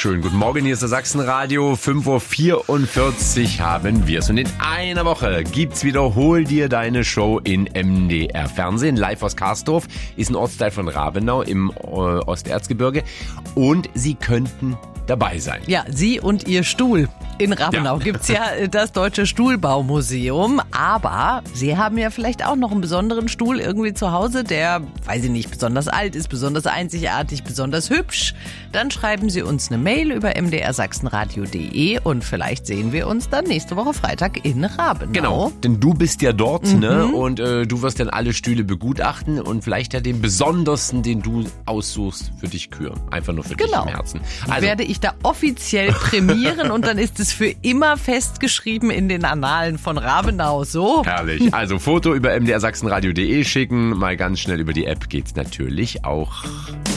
Schönen guten Morgen, hier ist das Sachsenradio. 5.44 Uhr haben wir es. Und in einer Woche gibt's Wiederhol dir deine Show in MDR Fernsehen. Live aus Karsdorf, ist ein Ortsteil von Rabenau im Osterzgebirge. Und Sie könnten dabei sein. Ja, Sie und Ihr Stuhl. In Rabenau gibt's ja das Deutsche Stuhlbaumuseum, aber Sie haben ja vielleicht auch noch einen besonderen Stuhl irgendwie zu Hause, der, weiß ich nicht, besonders alt ist, besonders einzigartig, besonders hübsch. Dann schreiben Sie uns eine Mail über mdrsachsenradio.de und vielleicht sehen wir uns dann nächste Woche Freitag in Rabenau. Genau, denn du bist ja dort, ne? Und du wirst dann alle Stühle begutachten und vielleicht ja den besondersten, den du aussuchst, für dich küren. Einfach nur für dich im Herzen. Also werde ich da offiziell prämieren und dann ist es für immer festgeschrieben in den Annalen von Rabenau. So. Herrlich. Also Foto über mdrsachsenradio.de schicken. Mal ganz schnell über die App geht's natürlich auch.